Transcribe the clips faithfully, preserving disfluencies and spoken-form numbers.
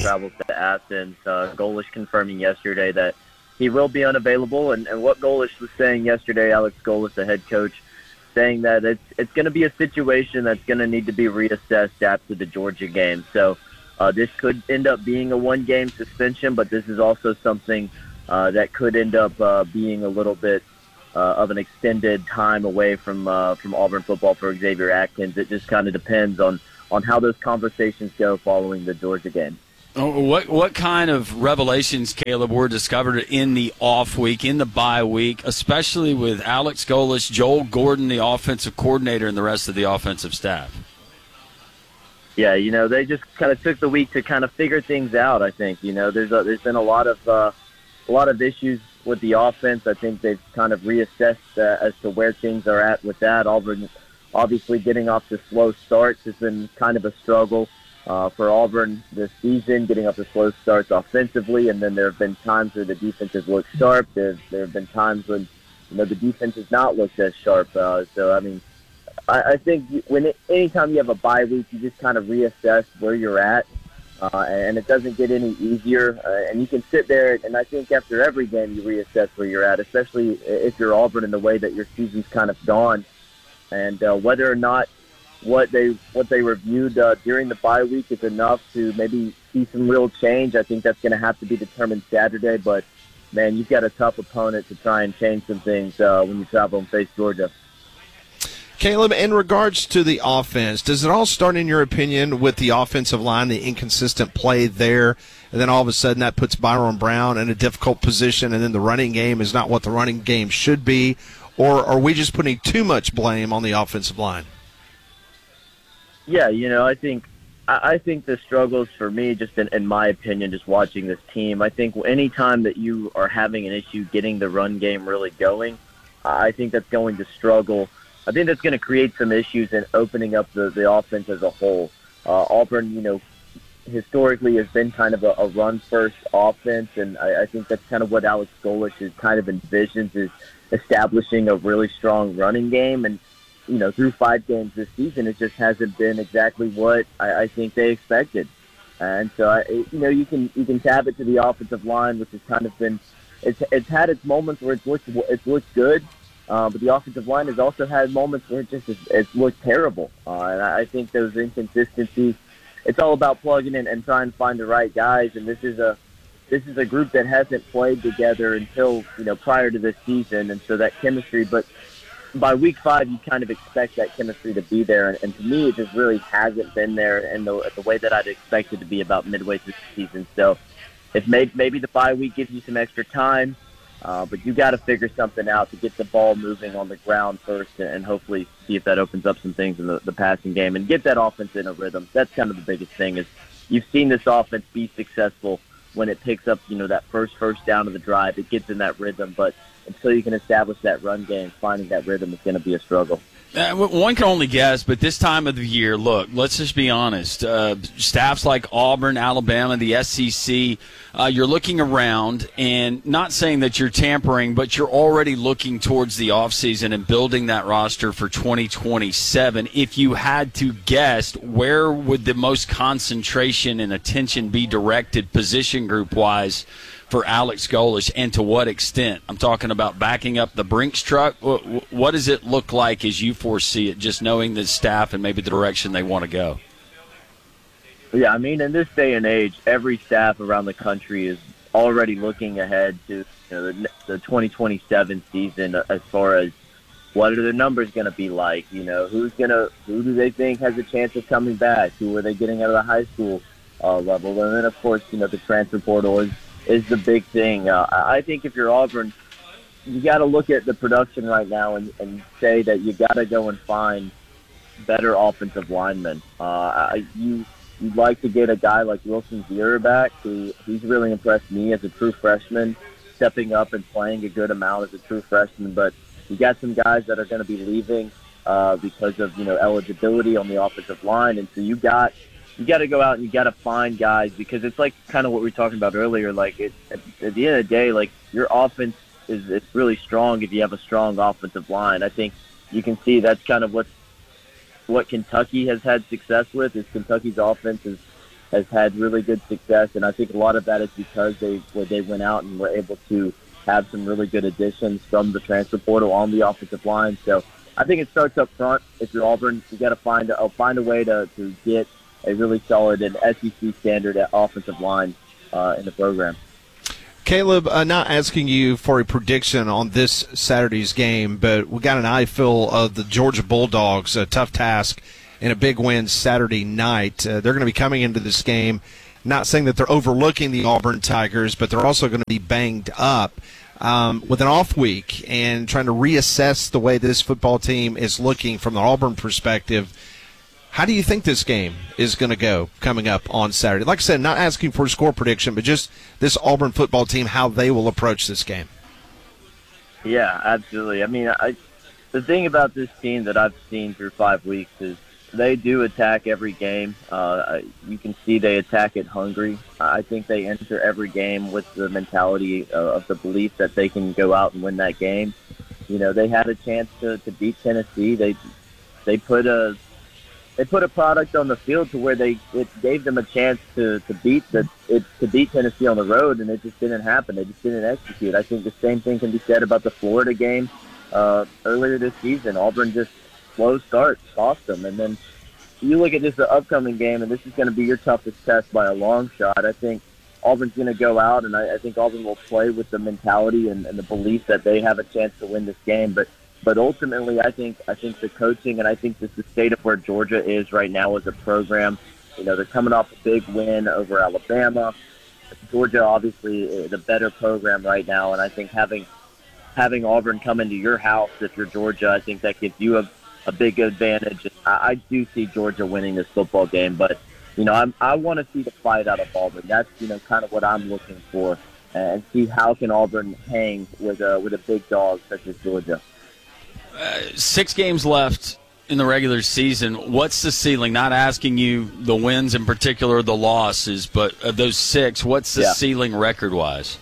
travels to Athens. Uh, Golesh confirming yesterday that he will be unavailable. And, and what Golesh was saying yesterday, Alex Golesh, the head coach, saying that it's it's going to be a situation that's going to need to be reassessed after the Georgia game. So uh, this could end up being a one-game suspension, but this is also something uh, that could end up uh, being a little bit uh, of an extended time away from uh, from Auburn football for Xavier Atkins. It just kind of depends on, on how those conversations go following the Georgia game. What what kind of revelations, Caleb, were discovered in the off week, in the bye week, especially with Alex Golesh, Joel Gordon, the offensive coordinator, and the rest of the offensive staff? Yeah, you know, they just kind of took the week to kind of figure things out. I think you know, there's a, there's been a lot of uh, a lot of issues with the offense. I think they've kind of reassessed uh, as to where things are at with that. Auburn, obviously, getting off to slow starts has been kind of a struggle. Uh, for Auburn this season, getting up to slow starts offensively, and then there have been times where the defense has looked sharp. There, there have been times when, you know, the defense has not looked as sharp. Uh, so, I mean, I, I think when it, anytime you have a bye week, you just kind of reassess where you're at, uh, and it doesn't get any easier. Uh, and you can sit there, and I think after every game you reassess where you're at, especially if you're Auburn in the way that your season's kind of gone, and uh, whether or not what they what they reviewed uh, during the bye week is enough to maybe see some real change. I think that's going to have to be determined Saturday. But, man, you've got a tough opponent to try and change some things uh, when you travel and face Georgia. Caleb, in regards to the offense, does it all start, in your opinion, with the offensive line, the inconsistent play there, and then all of a sudden that puts Byron Brown in a difficult position, and then the running game is not what the running game should be? Or are we just putting too much blame on the offensive line? Yeah, you know, I think I think the struggles for me, just in, in my opinion, just watching this team, I think any time that you are having an issue getting the run game really going, I think that's going to struggle. I think that's going to create some issues in opening up the, the offense as a whole. Uh, Auburn, you know, historically has been kind of a, a run-first offense, and I, I think that's kind of what Alex Golesh is kind of envisions, is establishing a really strong running game. And you know, through five games this season, it just hasn't been exactly what I, I think they expected. And so, I, you know, you can you can tab it to the offensive line, which has kind of been it's it's had its moments where it's looked it's looked good, uh, but the offensive line has also had moments where it just is, it's looked terrible. Uh, and I think those inconsistencies, it's all about plugging in and trying to find the right guys. And this is a this is a group that hasn't played together until you know prior to this season, and so that chemistry, but by week five, you kind of expect that chemistry to be there, and, and to me, it just really hasn't been there in the, the way that I'd expect it to be about midway through the season. So, if may, maybe the bye week gives you some extra time, uh, but you got to figure something out to get the ball moving on the ground first, and hopefully see if that opens up some things in the, the passing game and get that offense in a rhythm. That's kind of the biggest thing. Is you've seen this offense be successful when it picks up, you know, that first first down of the drive. It gets in that rhythm, but until you can establish that run game, finding that rhythm is going to be a struggle. Uh, one can only guess, but this time of the year, look, let's just be honest. Uh, staffs like Auburn, Alabama, the S E C, uh, you're looking around and not saying that you're tampering, but you're already looking towards the offseason and building that roster for twenty twenty-seven. If you had to guess, where would the most concentration and attention be directed position group-wise for Alex Golesh, and to what extent? I'm talking about backing up the Brinks truck. What does it look like as you foresee it, just knowing the staff and maybe the direction they want to go? Yeah, I mean, in this day and age, every staff around the country is already looking ahead to you know, the, the twenty twenty-seven season as far as what are the numbers going to be like. You know, who's gonna, who do they think has a chance of coming back? Who are they getting out of the high school uh, level? And then, of course, you know, the transfer portal is is the big thing. Uh, I think if you're Auburn, you got to look at the production right now and, and say that you got to go and find better offensive linemen. Uh, you, you'd like to get a guy like Wilson Zierr back, who he's really impressed me as a true freshman, stepping up and playing a good amount as a true freshman. But you got some guys that are going to be leaving uh, because of, you know, eligibility on the offensive line. And so you got you got to go out and you got to find guys, because it's like kind of what we were talking about earlier. Like it, at, at the end of the day, like your offense is it's really strong if you have a strong offensive line. I think you can see that's kind of what what Kentucky has had success with. Is Kentucky's offense is has had really good success, and I think a lot of that is because they where they went out and were able to have some really good additions from the transfer portal on the offensive line. So I think it starts up front. If you're Auburn, you got to find a find a way to, to get a really solid and S E C standard offensive line uh, in the program. Caleb, uh, not asking you for a prediction on this Saturday's game, but we got an eye full of the Georgia Bulldogs, a tough task, and a big win Saturday night. Uh, they're going to be coming into this game, not saying that they're overlooking the Auburn Tigers, but they're also going to be banged up um, with an off week and trying to reassess the way this football team is looking from the Auburn perspective. How do you think this game is going to go coming up on Saturday? Like I said, not asking for a score prediction, but just this Auburn football team, how they will approach this game. Yeah, absolutely. I mean, I, the thing about this team that I've seen through five weeks is they do attack every game. Uh, you can see they attack it hungry. I think they enter every game with the mentality of the belief that they can go out and win that game. You know, they had a chance to, to beat Tennessee. They they put a They put a product on the field to where they it gave them a chance to, to beat the it, to beat Tennessee on the road, and it just didn't happen. They just didn't execute. I think the same thing can be said about the Florida game uh, earlier this season. Auburn just slow start cost them, and then you look at this the upcoming game, and this is going to be your toughest test by a long shot. I think Auburn's going to go out, and I, I think Auburn will play with the mentality and, and the belief that they have a chance to win this game, but. But ultimately, I think I think the coaching and I think just the state of where Georgia is right now as a program, you know, they're coming off a big win over Alabama. Georgia, obviously, is a better program right now, and I think having having Auburn come into your house if you're Georgia, I think that gives you a, a big advantage. I, I do see Georgia winning this football game, but, you know, I'm, I want to see the fight out of Auburn. That's, you know, kind of what I'm looking for, and see how can Auburn hang with a, with a big dog such as Georgia. Uh, six games left in the regular season. What's the ceiling? Not asking you the wins in particular, the losses, but of those six, what's the yeah. ceiling record-wise?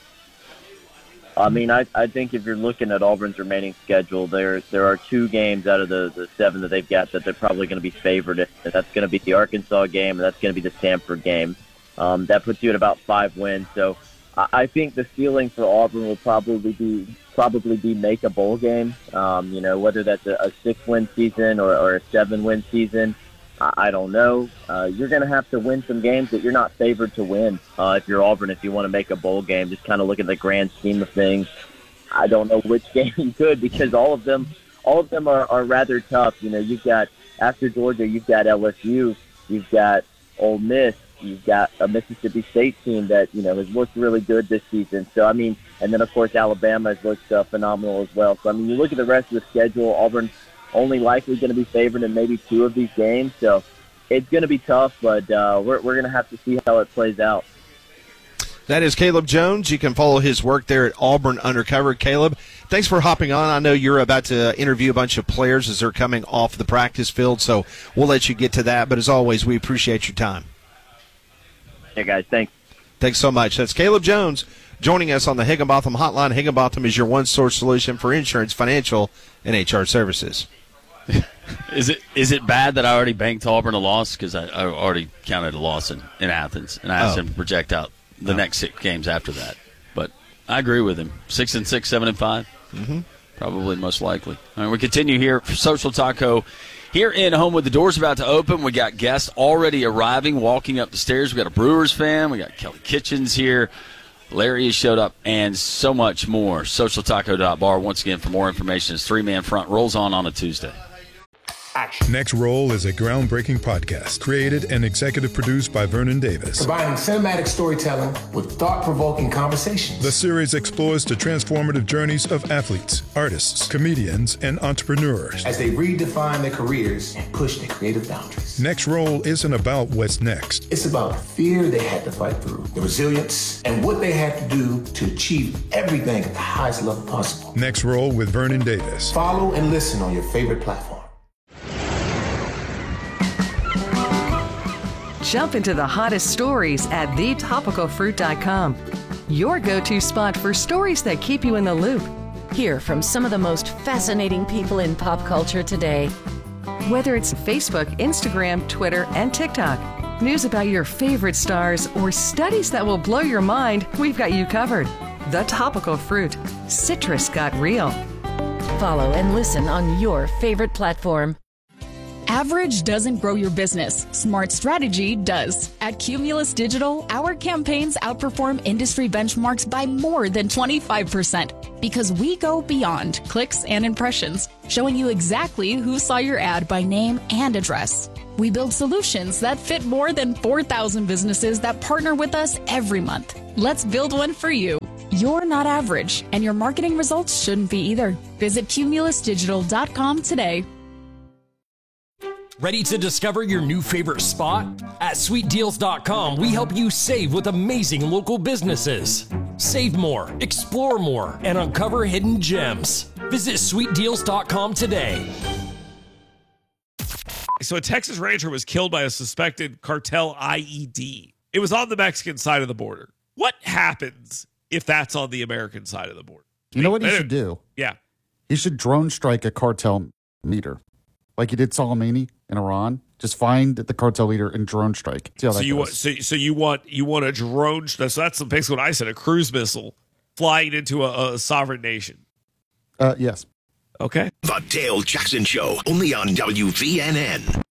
I mean, I, I think if you're looking at Auburn's remaining schedule, there there are two games out of the, the seven that they've got that they're probably going to be favored in. That's going to be the Arkansas game, and that's going to be the Stanford game. Um, that puts you at about five wins. So I, I think the ceiling for Auburn will probably be probably be make a bowl game, um, you know, whether that's a, a six-win season or, or a seven-win season, I, I don't know. Uh, you're going to have to win some games that you're not favored to win uh, if you're Auburn, if you want to make a bowl game. Just kind of look at the grand scheme of things. I don't know which game you could because all of them all of them are, are rather tough. You know, you've got, after Georgia, you've got L S U, you've got Ole Miss, you've got a Mississippi State team that, you know, has looked really good this season. So, I mean, and then, of course, Alabama has looked uh, phenomenal as well. So, I mean, you look at the rest of the schedule, Auburn's only likely going to be favored in maybe two of these games. So it's going to be tough, but uh, we're, we're going to have to see how it plays out. That is Caleb Jones. You can follow his work there at Auburn Undercover. Caleb, thanks for hopping on. I know you're about to interview a bunch of players as they're coming off the practice field, so we'll let you get to that. But as always, we appreciate your time. Hey, guys, thanks. Thanks so much. That's Caleb Jones joining us on the Higginbotham Hotline. Higginbotham is your one-source solution for insurance, financial, and H R services. Is it is it bad that I already banked Auburn a loss? Because I, I already counted a loss in, in Athens, and I asked oh. him to project out the oh. next six games after that. But I agree with him. Six and six, seven and five, mm-hmm. probably most likely. All right, we continue here for Social Taco. Here in Home with the doors about to open, we got guests already arriving, walking up the stairs. We got a Brewers fan. We got Kelly Kitchens here. Larry has showed up, and so much more. social taco dot bar. Once again, for more information, this three-man front rolls on on a Tuesday. Action. Next Roll is a groundbreaking podcast created and executive produced by Vernon Davis. Combining cinematic storytelling with thought-provoking conversations. The series explores the transformative journeys of athletes, artists, comedians, and entrepreneurs as they redefine their careers and push their creative boundaries. Next Roll isn't about what's next. It's about the fear they had to fight through, the resilience, and what they had to do to achieve everything at the highest level possible. Next Roll with Vernon Davis. Follow and listen on your favorite platform. Jump into the hottest stories at the topical fruit dot com. Your go-to spot for stories that keep you in the loop. Hear from some of the most fascinating people in pop culture today. Whether it's Facebook, Instagram, Twitter, and TikTok. News about your favorite stars or studies that will blow your mind, we've got you covered. The Topical Fruit. Citrus got real. Follow and listen on your favorite platform. Average doesn't grow your business. Smart strategy does. At Cumulus Digital, our campaigns outperform industry benchmarks by more than twenty-five percent because we go beyond clicks and impressions, showing you exactly who saw your ad by name and address. We build solutions that fit more than four thousand businesses that partner with us every month. Let's build one for you. You're not average, and your marketing results shouldn't be either. Visit cumulus digital dot com today. Ready to discover your new favorite spot? At sweet deals dot com, we help you save with amazing local businesses. Save more, explore more, and uncover hidden gems. Visit sweet deals dot com today. So a Texas rancher was killed by a suspected cartel I E D. It was on the Mexican side of the border. What happens if that's on the American side of the border? You know what he should do? Yeah. He should drone strike a cartel meter. Like he did Soleimani in Iran. Just find the cartel leader and drone strike. See how so that you goes. want so, so you want you want a drone so that's basically what I said, a cruise missile flying into a, a sovereign nation. Uh yes. Okay. The Dale Jackson Show, only on W V N N.